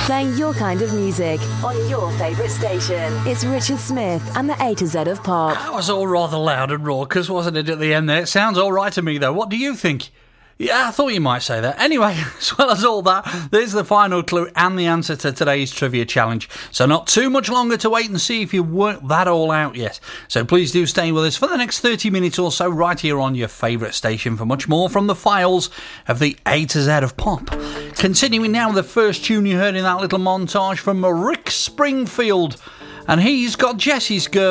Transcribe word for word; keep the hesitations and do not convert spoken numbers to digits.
Playing your kind of music on your favourite station. It's Richard Smith and the A to Z of Pop. That was all rather loud and raucous, wasn't it, at the end there? It sounds all right to me, though. What do you think? Yeah, I thought you might say that. Anyway, as well as all that, there's the final clue and the answer to today's trivia challenge. So not too much longer to wait and see if you worked that all out yet. So please do stay with us for the next thirty minutes or so right here on your favourite station for much more from the files of the A to Z of Pop. Continuing now with the first tune you heard in that little montage from Rick Springfield. And he's got Jessie's Girl.